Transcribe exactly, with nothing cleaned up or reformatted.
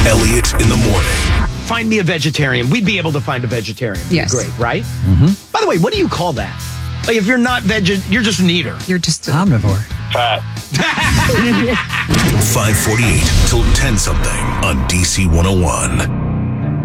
Elliot in the morning. Find me a vegetarian. We'd be able to find a vegetarian. Yes. Great, right? Mm-hmm. By the way, what do you call that? Like, if you're not veg, you're just an eater. You're just a Omnivore. Fat. five forty-eight till ten something on D C one oh one.